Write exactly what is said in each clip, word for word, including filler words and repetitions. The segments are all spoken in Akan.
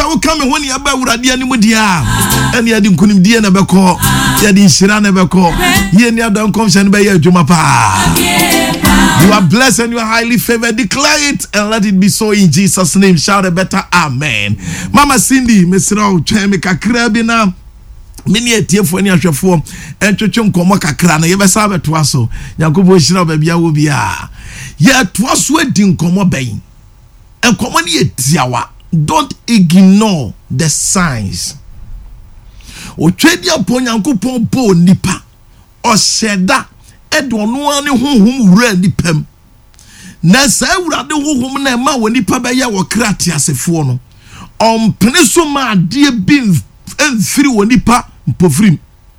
nipa wo ka me ho ne aba Awurade anim dia ene ade nkunim die na beko ye de nhira na beko ye ni adon komhye ne be ye adwuma pa. You are blessed and you are highly favored. Declare it and let it be so in Jesus' name. Shout a better amen. Mama Cindy, Misrao, Chemika Krabi na many a tear for any ashafo and Chuchum Komaka Krana. You ever saw it was so. Yakubo Shina Babia will be a yet was wedding Komo Bay and Komani Tiawa. Don't ignore the signs. O trade your ponyanko po nipa or sheda. Edwon no ani honhom wura nipam na sa Awurade honhom na ma woni pa ba ya wo krate asefo no ompene so ma de bi mfiri woni pa mpofrim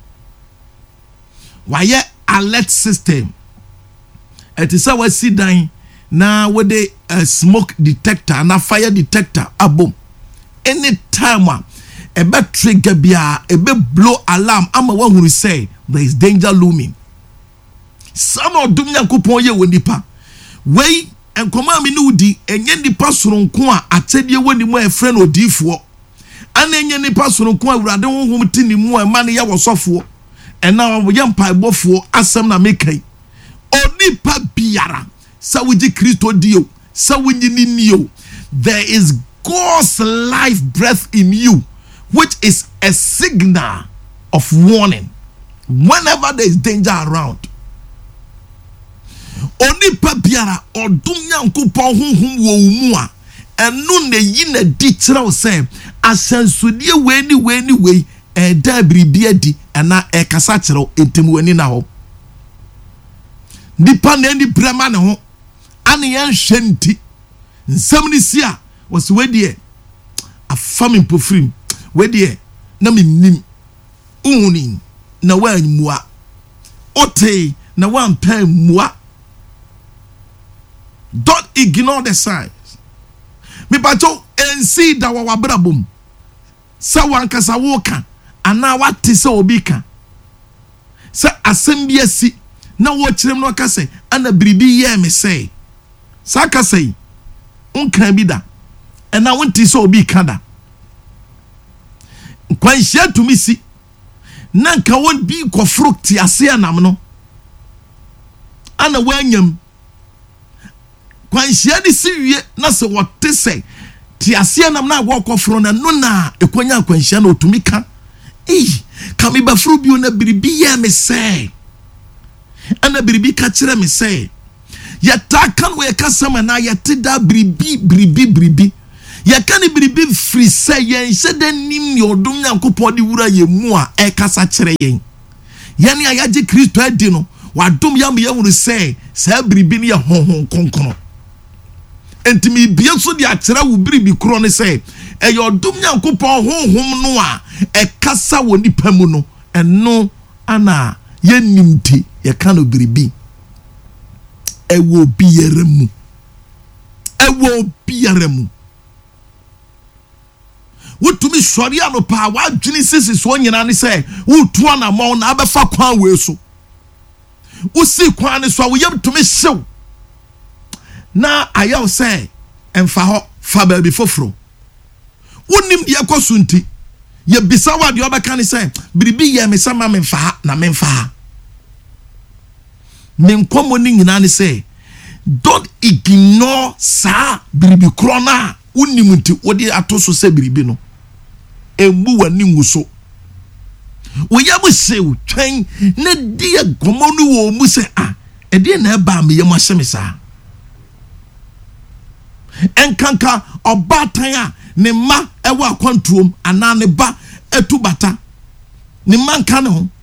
waye alert system etisa wasi dan na wode a smoke detector na fire detector abom anytime a ebe trigger bia ebe blow alarm ama wahuru say there is danger looming. Some of them yakupon ye wonipa. Wey enkoma mi no di enye nipa soronko a atedie woni mu e friend odifo. Ana enye nipa soronko Awurade honhom tini mu e ma ne ya wosofo. Ena wo ye mpaibofo asem na mekai. Onipa biara sa wuji Kristo dio, sa wunyi ninio. There is God's life breath in you, which is a signal of warning whenever there is danger around. Onipa biara odum Nyankopon honhom wo mu a enu na yi na di kira wo say asansudie we ni we ni we e da biribi adi ana e kasa kira entem wani na ho nipa na ni brema ne ho ane yan hwenti nsam ni si a wo se we die afam impofrim we die na menim uhuni na wa anmua ote na wa mpa mua. Don't ignore the signs. Me pacho ensi da wa wabrabum. Sa wanka sa woka ana wate se obika. Sa asembia si na wo kirem no ka se ana biribi ye me say. Sa ka say unkan bi da. Ana wonti se obika da. Kwanhia tumi si. Na nka won bi ko fruit ase anam no. Ana wanyam kwanhia ni siwie na se wote se ti ase nam na wo kofro na no na ekonya kwanhia na otumika eh kame ba fru bio na biribi ye me se ana biribi ka kire me se ya ta kan we ka sama na ya te da biribi biribi biribi ya kan biribi free se ye nse da nim ni odum Nyankopon di wura ye mu a e kasa kire yen ya ne ayaje Kristo adi no wadum ya me ye wuru se sa biribi ne ye honhon konkono. Entimi bia so di atira wo biribi kro ne se e yodum Nyankopon honhom no a e kasa wo nipa mu no eno ana ye nimti ye ka no biribi e wo biere mu e wo biere mu wotumi sori ano pa wa dwini sisi so nyina ne se wotu ana mo na abefa kwan we so usi kwan ne so wo yem tumi hyew na ayaw say emfa ho fa ba bi foforo wonim de ekoso nti ye bisa wa de obeka ne say biribi ye me sama me mfa na me mfa me nkomo ni nyina ne say don't ignore sa biribi krona wonim nti wodi atoso say biribi no emu wani nguso wo ya mo sew twen na die gomo no wo mu say ah e de na ba me ye mo hyemisa enkanka obatan a ne ma ewa akwantuom ana ne ba etubata ne manka ne ho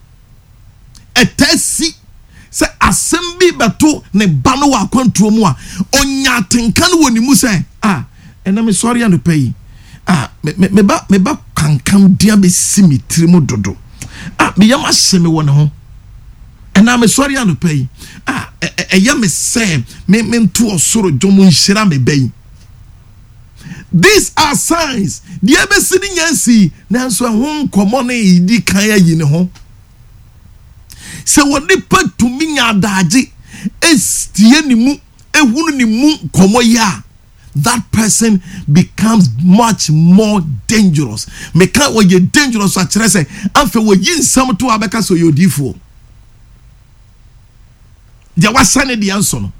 etasi se asembi beto ne ba no akwantuom a onya tenka ne woni mu se ah ena me sorry and pay ah me me ba me ba kankam dia be simitri mu dodo ah me yam ahyeme wo ne ho ena me sorry and pay ah eya me say me me nto osoro dwomo nhira me bayi. These are signs the ebesini nyansi nanso ho nkomo na idi kan ayi ne ho se woni patumi nya adaje estie ni mu ehunu ni mu nkomo ya that person becomes much more dangerous. Meka wo ye dangerous a kire say amfe wo yin sam to abeka so ye odifo. Dia wasane de anso no.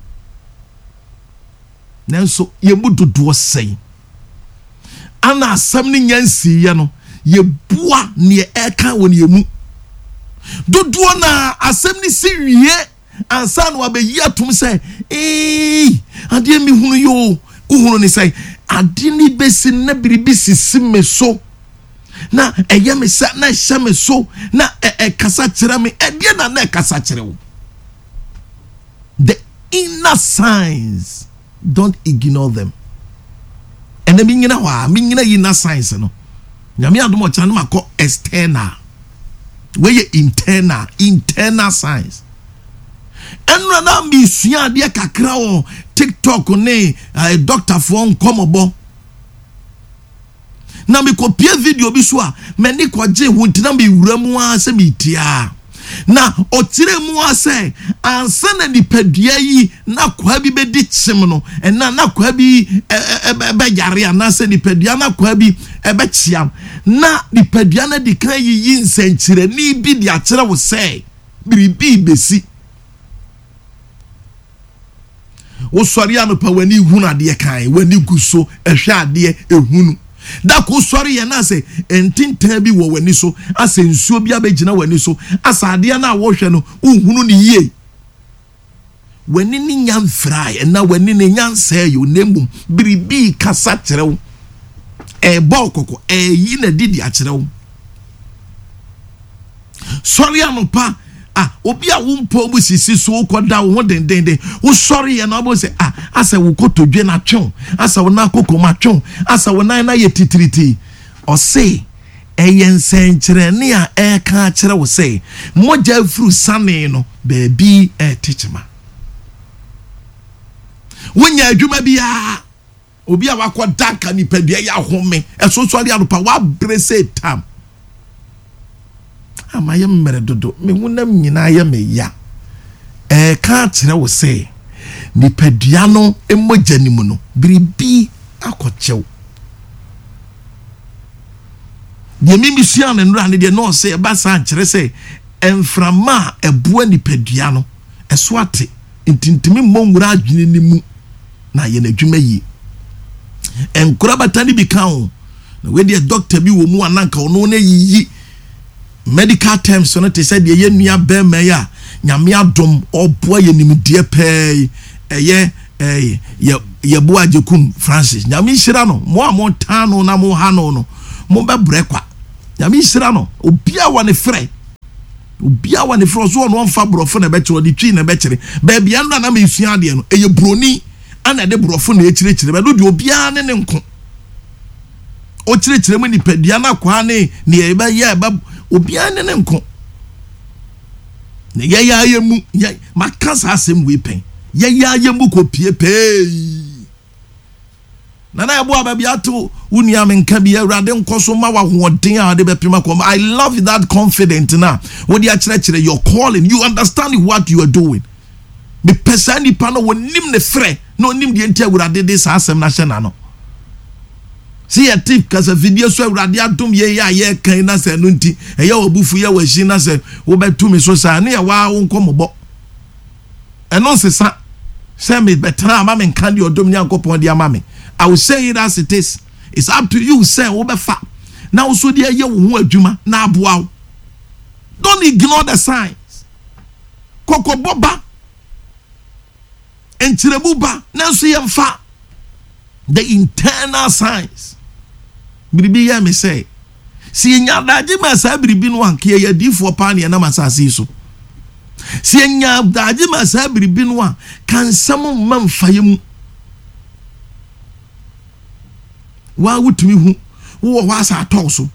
Nanso ye mudodo sei. Ana asam ni nyansi ye no ye bua ne eka wo ne mu. Dodo na asam ni si wie ansa no abeyi atum say eh ade mi hunu yo uhunu ni say ade ni besi na biribi sisi me so na eye me sa na hye me so na e kasa kire me ede na na kasa kire wo. The inner signs, don't ignore them. And then mean wa mean inner signs no. Nyame adomo cha no makọ external. Where internal, internal signs. Enra na mi sua de kakra o TikTok ne uh, doctor for nkomobo. Na mi kopie video bi so a mani kwaje hu ntina mi wura mu a se mi tia. Na otire mu a se ansa na nipadua yi na kwa bi be di chim no na na kwa bi ebe yare ana se nipadua na kwa bi ebe chiam na nipadua na di kan yi yi nsenchire ni bi di a kire wo se biribi besi. Wo sori anopa wani hunu ade kan wani guso ehwe ade ehunu da ko sori ye na se entintan bi wo wani so ase nsuo bi abegina wani so asa ade na wo hwe no uhunu ni yie wani ni nyam fry na wani ni nyam say yo nemu biribi kasa kirew e bo kokko e yi na didi a kirew sori anopa ah obi a wumpo bu sisi so koda wo den den den wo sorry ye na bo say ah asa wo kotodwe na twon asa wo na kokoma twon asa wo na na ye titiriti o say eyen senkyere ne a e ka kire wo say moja fru sane no baby e tichima wonya adwuma bia obi a wakoda ka ni padua ya home e so sorry adopa wa brese tam amaye mmere dodo me hunam nyina ye me ya eh ka kire wo se ni padua no emojanimu no biribi akochew de mimi sua ne nra ne de no se ba sa kire se emframa ebua ni padua no eso ate intintimi monwura adwene ni mu na ye na dwuma yi enkura batani bi kan na we de doctor bi wo mu ananka ono na yiyi medical terms so not said ye nua be meya nyame adom oboa ye nimdie pay eye eh ye ye boa jekum Francis nyame hira no mo amontan no na mo ha no no mo be brekwa nyame hira no obia wa ne frɛ obia wa ne frɛ so no mfa brofo na be kire di twi na be kire ba bia no na me sua de no eye broni ana de brofo na ekire kire be do de obia ne ne nko o kire kire mu ni padua na kwa ne ne e ba ye ba obia ne ne nko ne ya ya yemu ya makasa asem we pen ya ya yemu ko pie pe na na ebo aba bia to unia menka bia urade nkoso ma wa hoden a de be pima ko. I love that confident na wo dia kire kire your calling, you understand what you are doing. Be person nipa no wonim ne frɛ no nim de ntia urade de sa asem na hye na no. See a tip cause a video so urade adom ye ya ye kan na se no nti e ya obufu ye washi na se wo betu me so sa na ya wa wo nkomobo e no se sa se me betra ma me kan de odom nya nkopon de ama me. I will say it as it is. It's up to you say wo be fa na wo so de ye wo ho adwuma na aboa. Don't ignore the signs. Kokoboba enchirebuba na so ye mfa the internal signs. Biribi ya me say si nya daji ma sa biribi no anke ya difo pa ne na masase so si nya daji ma sa biribi no a kan sam mamfaye mu wa wutumi hu wo wa sa toso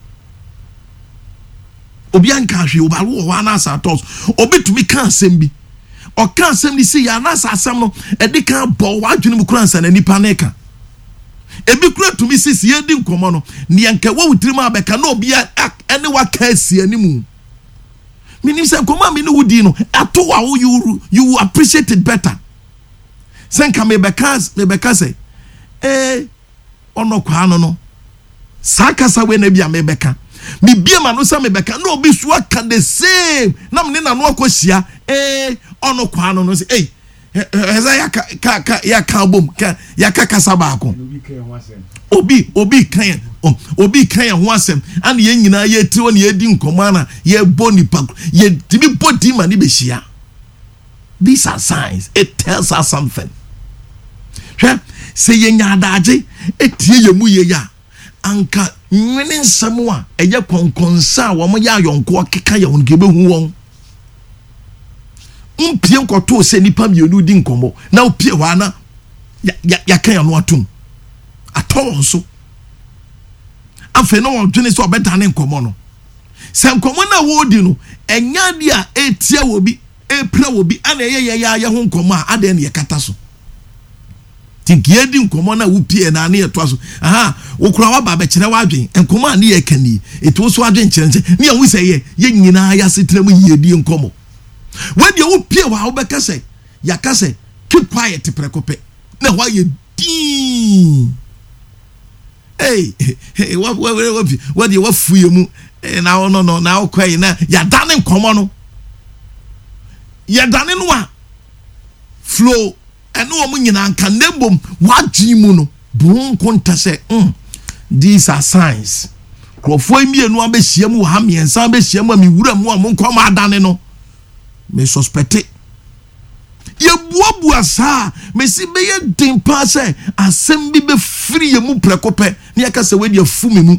obi anka hwe oba wo wa na sa toso obetumi kan sem bi o kan sem ni si ya na sa sam no e de kan bo wa adwene mu kura nsa na nipa na ka ebi kura tumi sisi edi nkomo no ne yanka wo wutirima abeka na obi ene wa kasi animu minim se nkomo me no wudi no ato wa you you appreciate it better senka me bekas me bekase eh ono kwa no no sakasa we na bia mebeka me bia ma no sa mebeka no obi so aka the same na me na no akohia eh ono kwa no no say eh eza ya ka ka ya ka bom ka ya ka kasa ba ko obi obi kan obi kan ho asem and ye nyina ye ti woni ye di nkomo na ye boni pa ye tibi body ma ni be hia. These are signs. It tells us something. Say ye nyadaje etie ye mu ye ya anka nwene nsam a eye konkonsa wo mo ya yonko keka ye won gebe hu won umpie nkoto se nipa mienu di nkomo na opie wa na ya ya kan ya no atum atọ so afa no wodwene so obeta ne nkomo no se nkomo na wo di no enya dia etie wo bi epra wo bi ana ye ye ya ye ho nkomo a ade ne ye kata so tinkie di nkomo na wo pie na ne eto so aha wo kura wa ba be kire wa adwen nkomo a ne ye kani eto so adwen kire nche ne ye hu se ye ye nyina ya setram ye di nkomo when you pay wa obeka say yaka say keep quiet prekope na why you din hey hey what what what what you wafu yemu na no no na okwai na ya dane nkomo no ya dane no a flow eno o munyina nka nebom wadwimu no bu nkonta say mm these are signs krofo emienu abehia mu ha miensa abehia mu amiwura mu am nkoma adane no me suspect ye buabu asa me si be ye din pa se asem bi be free ye mu prekope na yaka se we dia fu me mu.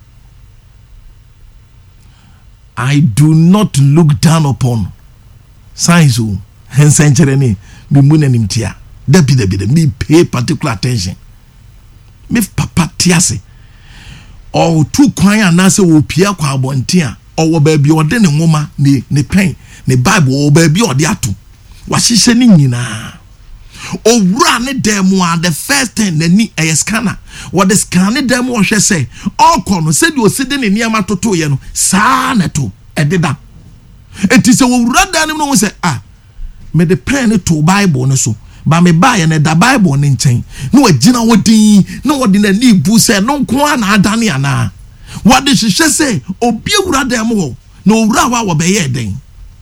I do not look down upon signs o hensenchere ni me mu nanim tia da bi da bi da me pay particular attention me papa tiase o tu kwan anase wo pia kwa abontia o wo ba bi ode ne nwoma ne ne pen ne Bible o baby or the ato wahihye ni nyina owura ne demo a the first thing na ni e scanner what the scanner demo o hwe say okọ no se di o sede ne niam atoto ye no saa na to ededa enti se owura da ne no say ah me the pen to Bible no so ba me ba ye ne da Bible ne nchen no agina wodin no wodi na ni bu say no nko na adane ana what the hwehwe say obi owura demo no owura wa wo be ye den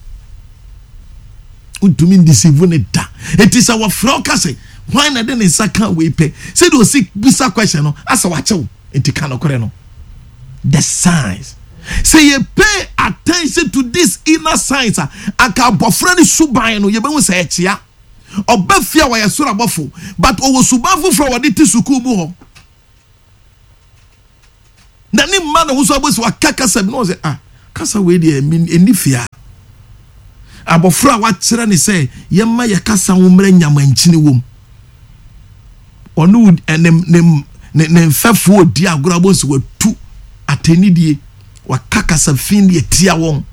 utumi deceive ne da it is our flock say why na den insaka we pay say do see bisa question no asa wa chew enti kan okore no the signs say you pay attention to this inner signs aka bofra ni suban no ye be hu say echia obafia wa yesura bofo but owo suban fofro wodi ti suku bu ho na ni man no so abosi wa kaka sabi no say ah kasa we dey enifia abofra wa kire ni say yemma yakasa womre nyamanchine wom onu ne ne ne mfefo odi agora bonso watu atenidie wa kakasa findi etia won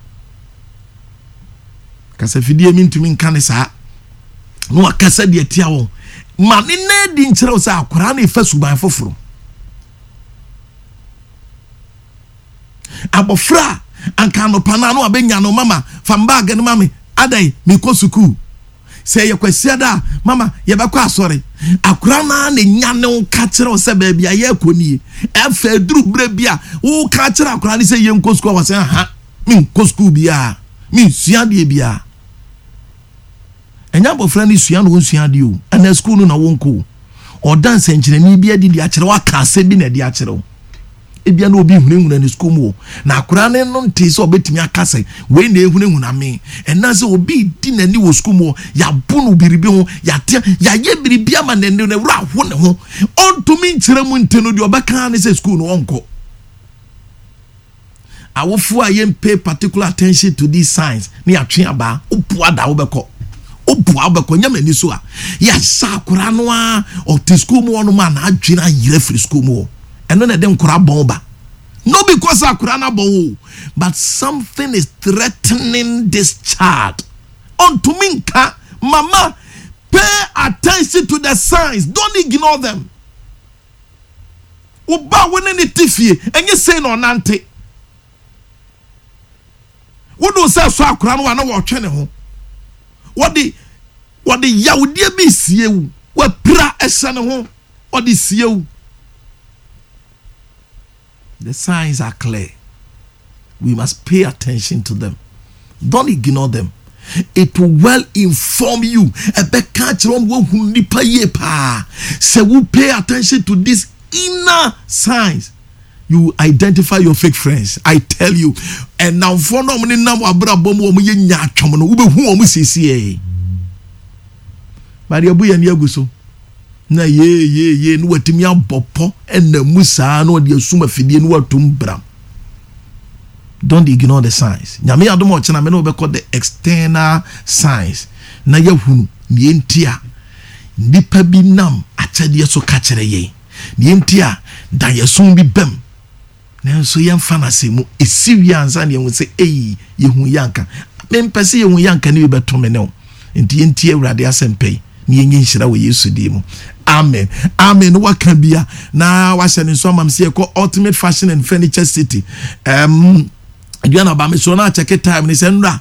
kasa fidie mintumi nkane saa no akasa de etia won ma ne na di nkire wo say akora na efa suban foforo abofra anka no pana no abenya no mama famba ga no mama adai me ko suku se ye kwasia da mama ye be kwa asore akura na na nya ne ka kire se ba bia ye koni e fa duru bre bia wo ka kire akura ni se ye nko suku wa se ha me ko suku bia me sua de bia enya bofra ni sua no sua de o ana school no na wonko o dance enchire ni bia di di akire wa ka se bi na di akire o ebia na obi hunehuna ni school mu na akura ne no nte so obetimi akase we na ehunehuna me ena se obi di nani wo school mu ya bunu biribi ho ya te ya ye biribi ama ne ne wura ho ne ho ontumi nkyere mu nte no de obeka ne se school no onko awofu aye pay particular attention to these signs ne atwe aba opu ada obeko opu obeko nyama ni so a ya sa akura no a o te school mu ono ma na adwina yire free school mu and none of them kura bomba. Not because I kurana bo, but something is threatening this child. On to minka, mama, pay attention to the signs. Don't ignore them. Uba wene ni tifie, and you say no nante. What do say so kurana wana wa chene ho? What the what the Yahudi be see you? What pra esane ho? or this you. The signs are clear. We must pay attention to them. Don't ignore them. It will well inform you. So we pay attention to these inner signs. You identify your fake friends. I tell you. And now for no money now abra bomo mu ye nya twom no ube hu omu sisi e. Maria bu ya ne aguso. Na ye ye ye no watimi abopo na musa no de asuma fidie no watum bram. Don't ignore the signs. Nyame adom o chena me no be call the external signs. Na ya hunu ne ntia. Nipa bi nam achade so ka kire ye. Ne ntia dan yeson bi bam. Na so yam fanase mu esiwia ansa ne hu se eh ye hu yanka. Me mpese ye hu yanka ne be to me ne. Nti ntia Awurade asempei. Ni yenye nshira wo Yesu di mu. Amen. Amen. Waka bia na wa hye ne so amam se ko Ultimate Fashion and Furniture City. Um Adriana ba me so na check time ni se nra